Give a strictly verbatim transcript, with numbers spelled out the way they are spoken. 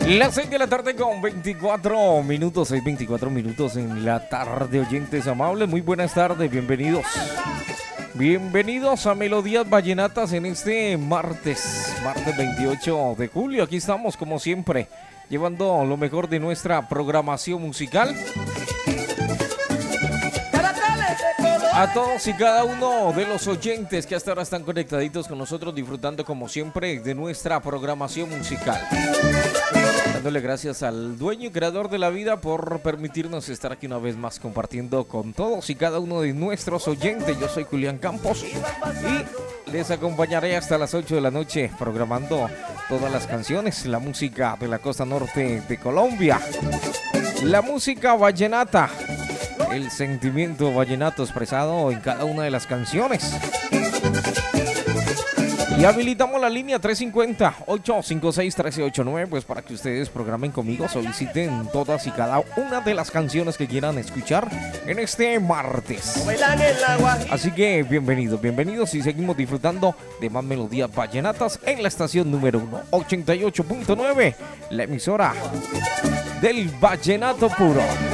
Las seis de la tarde con veinticuatro minutos, seis veinticuatro minutos en la tarde, oyentes amables. Muy buenas tardes, bienvenidos. Bienvenidos a Melodías Vallenatas en este martes, martes veintiocho de julio. Aquí estamos, como siempre, llevando lo mejor de nuestra programación musical a todos y cada uno de los oyentes que hasta ahora están conectaditos con nosotros, disfrutando como siempre de nuestra programación musical. Dándole gracias al dueño y creador de la vida por permitirnos estar aquí una vez más compartiendo con todos y cada uno de nuestros oyentes. Yo soy Julián Campos y les acompañaré hasta las ocho de la noche programando todas las canciones, la música de la costa norte de Colombia, la música vallenata, el sentimiento vallenato expresado en cada una de las canciones. Y habilitamos la línea tres cinco cero, ocho cinco seis, uno tres ocho nueve, pues para que ustedes programen conmigo, soliciten todas y cada una de las canciones que quieran escuchar en este martes. Así que bienvenidos, bienvenidos y seguimos disfrutando de más melodías vallenatas en la estación número uno, ochenta y ocho punto nueve, la emisora del vallenato puro.